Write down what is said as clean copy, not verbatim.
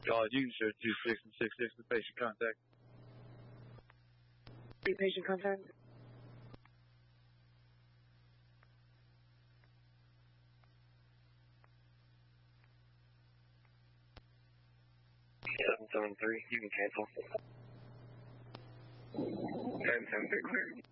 You can share 26 and 66 with patient contact. Patient contact. Seven 7 3. You can cancel. 10 10 3 clear.